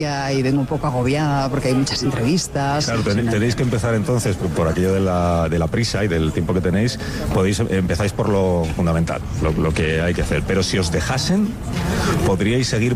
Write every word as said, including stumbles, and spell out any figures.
y vengo un poco agobiada porque hay muchas entrevistas. Claro, ten, tenéis que empezar entonces por aquello de la, de la prisa y del tiempo que tenéis, podéis empezáis por lo fundamental, lo, lo que hay que hacer. Pero si os dejasen, podríais seguir